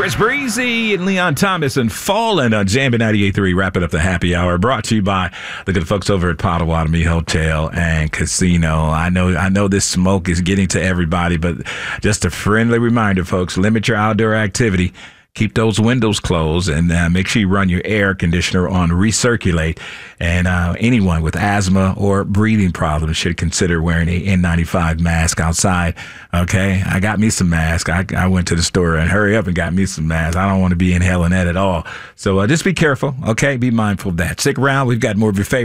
Chris Breezy and Leon Thomas and Fallen on Jammin' 98.3, wrapping up the happy hour. Brought to you by the good folks over at Potawatomi Hotel and Casino. I know this smoke is getting to everybody, but just a friendly reminder, folks, limit your outdoor activity. Keep those windows closed and make sure you run your air conditioner on recirculate. And anyone with asthma or breathing problems should consider wearing a N95 mask outside. Okay, I got me some masks. I went to the store and hurry up and got me some masks. I don't want to be inhaling that at all. So just be careful. Okay, be mindful of that. Stick around. We've got more of your favorite